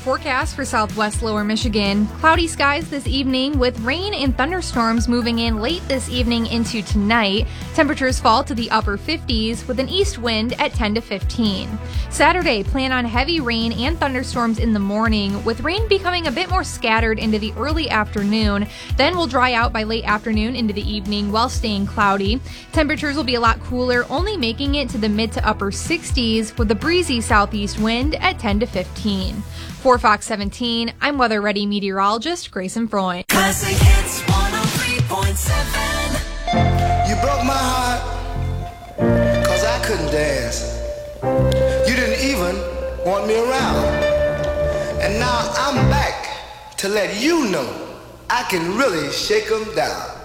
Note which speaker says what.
Speaker 1: forecast for southwest lower Michigan. Cloudy skies this evening with rain and thunderstorms moving in late this evening into tonight. Temperatures fall to the upper 50s with an east wind at 10 to 15. Saturday, plan on heavy rain and thunderstorms in the morning, with rain becoming a bit more scattered into the early afternoon. Then will dry out by late afternoon into the evening while staying cloudy. Temperatures will be a lot cooler, only making it to the mid to upper 60s with a breezy southeast wind at 10 to 15. For Fox 17, I'm Weather Ready meteorologist Grayson Freund.
Speaker 2: Classic Hits 103.7.
Speaker 3: You broke my heart, cause I couldn't dance. You didn't even want me around. And now I'm back to let you know I can really shake 'em down.